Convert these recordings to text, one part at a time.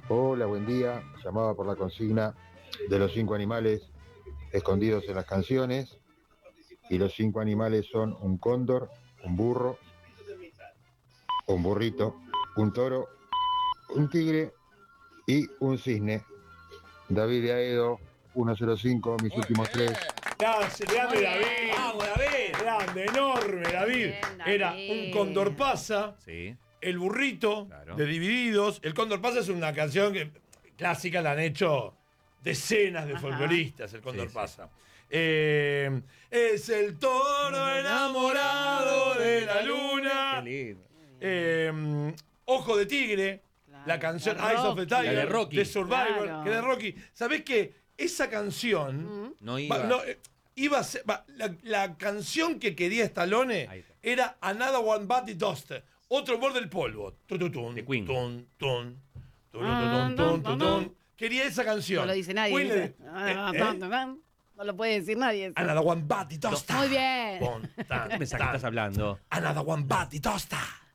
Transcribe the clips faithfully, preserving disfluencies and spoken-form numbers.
Hola, buen día. Llamaba por la consigna de los cinco animales escondidos en las canciones. Y los cinco animales son un cóndor, un burro, un burrito, un toro, un tigre y un cisne. David de Aedo, ciento cinco, mis Muy últimos bien. tres. Grande, grande Muy David. bien. ¡Vamos, David! Grande, enorme David. Bien, David. Era un cóndor pasa, Sí. el burrito Claro. de Divididos. El cóndor pasa es una canción que, clásica, la han hecho decenas de Ajá. folcloristas, el cóndor Sí, sí. pasa. Eh, es el toro enamorado de la luna. Qué lindo. Eh, Ojo de Tigre, Claro, la canción la Eyes of the Rocky. Tiger, La de Rocky. de Survivor, Claro. que de Rocky. ¿Sabés qué? Esa canción No iba. va, no, eh, iba a ser, va, la, la canción que quería Stallone Ahí está. era Another One Body Dust, otro humor del polvo. Tu, tu, tun, De Queen. tun, tun, tun, Ah, tun, tun, no, tun, no, tun. Quería esa canción. No lo dice nadie. Queen le- dice. Ah, eh, no, eh, no, no, no lo puede decir nadie. eso. Another One Body Dust. Muy bien. Pon, tan, ¿Qué mensaje tan. estás hablando? Another One Body Dust.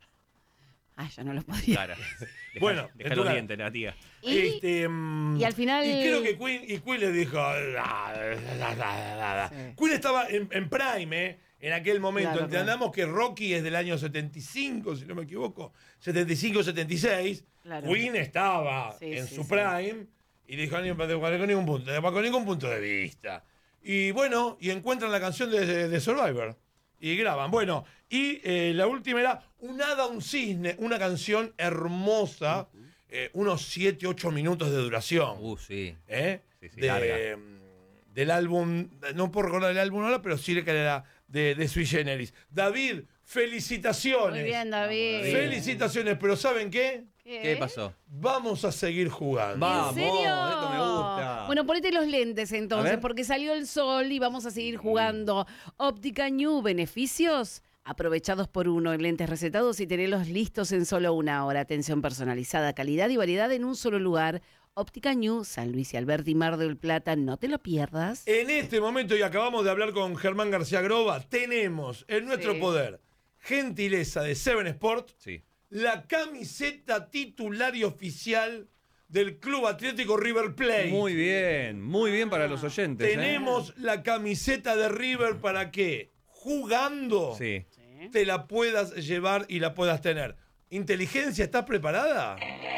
Ah, yo no lo podía. Claro. Deja, Bueno, deja los entonces- dientes, la tía. Y, Este, mm, y al final- Y creo que Queen, y Queen le dijo. "Ah, da, da, da, da, da". Sí. Queen estaba en, en Prime, ¿eh? En aquel momento. Claro, Entendamos que Rocky es del año setenta y cinco, si no me equivoco. setenta y cinco, setenta y seis. Claro. Queen estaba Sí, en sí, su sí. prime. Y dijo "Ni- con ningún punto, con ningún punto de vista. Y bueno, y encuentran la canción de, de- de Survivor. Y graban. Bueno, y eh, la última era Un hada, un cisne, una canción hermosa, eh, unos siete, ocho minutos de duración. Uh, sí. ¿eh? Sí, sí, De, larga. mm, del álbum, no puedo recordar el álbum ahora, pero sí que era de, de Sui Generis. David, felicitaciones. Muy bien, David. Felicitaciones, pero ¿saben qué? ¿Qué pasó? Vamos a seguir jugando. Va. ¿En Vamos, serio? esto me gusta. Bueno, ponete los lentes A entonces, ver. porque salió el sol y vamos a seguir jugando. Óptica Ñu, beneficios aprovechados por uno en lentes recetados y tenerlos listos en solo una hora. Atención personalizada, calidad y variedad en un solo lugar. Óptica Ñu, San Luis y Alberti, Mar del Plata, no te lo pierdas. En este momento, y acabamos de hablar con Germán García Groba, tenemos en nuestro Sí. poder, gentileza de Seven Sport, Sí. la camiseta titular y oficial del Club Atlético River Plate. Muy bien, muy bien para los oyentes. ¿eh? Tenemos la camiseta de River para que, jugando, Sí. Sí. te la puedas llevar y la puedas tener. ¿Inteligencia, estás preparada?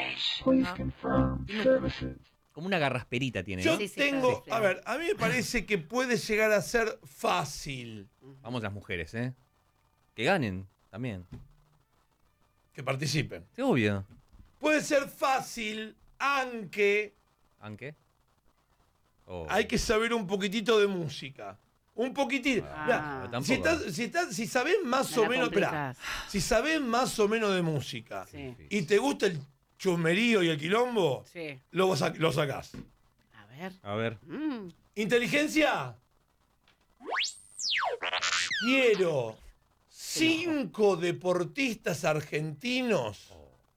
Como una garrasperita tiene. Yo ¿no? Sí, sí, tengo, sí, sí. a ver, a mí me parece que puede llegar a ser fácil Vamos las mujeres, ¿eh? Que ganen también. que participen. Sí, obvio. Puede ser fácil, aunque ¿Aunque? Oh. hay que saber un poquitito de música. Un poquitito. Ah. Mirá, Pero tampoco. si, estás, si, estás, si sabés más Me o la menos, esperá, complicás. si sabés más o menos de música Sí. y te gusta el chusmerío y el quilombo, Sí. lo, sa- lo sacás. A ver. A ver. Mm. ¿Inteligencia? Quiero cinco deportistas argentinos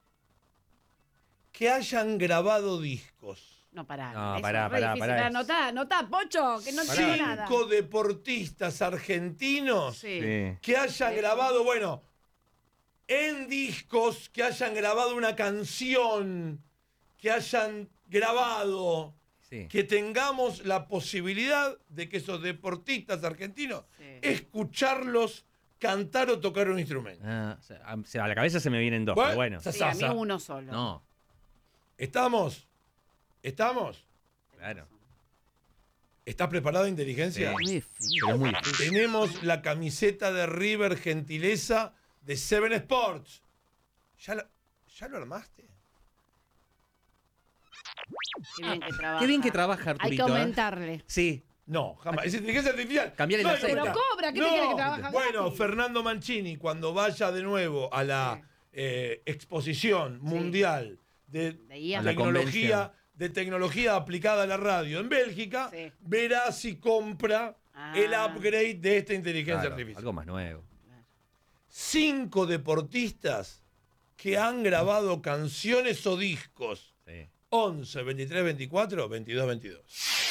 que hayan grabado discos. No, pará. No, eso pará, es re pará, difícil. pará. Anotá, anotá, Pocho, que no Pará. tengo nada. Cinco deportistas argentinos Sí. Sí. que hayan grabado, bueno, en discos, que hayan grabado una canción, que hayan grabado, Sí. que tengamos la posibilidad de que esos deportistas argentinos Sí. escucharlos cantar o tocar un instrumento. Ah, o sea, a, o sea, a la cabeza se me vienen dos, Bueno, pero bueno. sa- Sí, a mí uno solo. No, ¿Estamos? ¿Estamos? claro. ¿Estás preparado, inteligencia? Sí. Muy difícil. Pero es muy difícil. Tenemos la camiseta de River Gentileza de Seven Sports. ¿Ya lo, ya lo armaste? Qué bien que trabaja. Qué bien que trabaja, Hay que Arturito. ¿eh? aumentarle. Sí. No, jamás. Es inteligencia artificial. Cambiale No la hay que cena. aumentar. Pero cobra, ¿qué te No. quiere que trabaja Bueno, gratis? Fernando Mancini, cuando vaya de nuevo a la Sí. eh, exposición mundial de, De I A. A la tecnología, convención. de tecnología aplicada a la radio en Bélgica, Sí. verá si compra Ah. el upgrade de esta inteligencia Claro, artificial. algo más nuevo. Cinco deportistas que han grabado canciones o discos. Sí. once, veintitrés, veinticuatro, veintidós, veintidós.